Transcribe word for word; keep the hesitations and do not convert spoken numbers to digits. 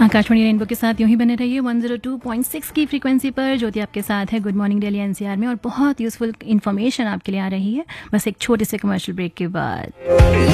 Akashvani rainbow के साथ यूं ही बने रहिए one zero two point six की फ्रीक्वेंसी पर। ज्योति आपके साथ है गुड मॉर्निंग दिल्ली एनसीआर में, और बहुत यूजफुल इन्फॉर्मेशन आपके लिए आ रही है बस एक छोटे से कमर्शियल ब्रेक के बाद।